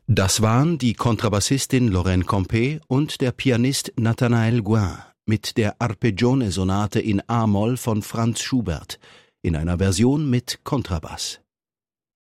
Das waren die Kontrabassistin Lorraine Compé und der Pianist Nathanael Gouin mit der Arpeggione-Sonate in a-Moll von Franz Schubert in einer Version mit Kontrabass.